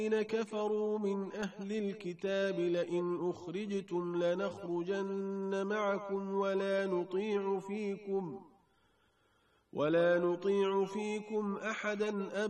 الذين كفروا من أهل الكتاب لئن أخرجتم لنخرجن معكم ولا نطيع فيكم أحدا